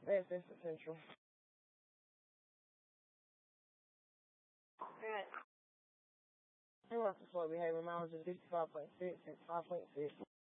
That's essential. Alright. Hey, what's the slow behavior? Mine was just 55.6 and 5.6.